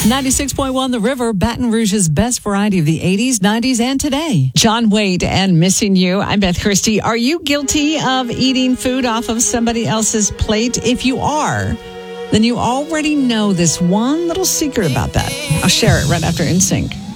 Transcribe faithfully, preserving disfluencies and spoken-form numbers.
ninety-six point one The River, Baton Rouge's best variety of the eighties, nineties, and today. John Wade and Missing You. I'm Beth Christie. Are you guilty of eating food off of somebody else's plate? If you are, then you already know this one little secret about that. I'll share it right after N Sync.